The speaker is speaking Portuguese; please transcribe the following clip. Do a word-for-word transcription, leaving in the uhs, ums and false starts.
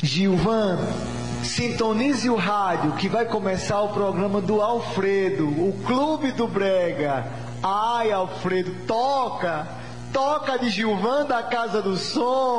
Gilvan, sintonize o rádio que vai começar o programa do Alfredo, o Clube do Brega. Ai, Alfredo, toca! Toca de Gilvan da Casa do Som!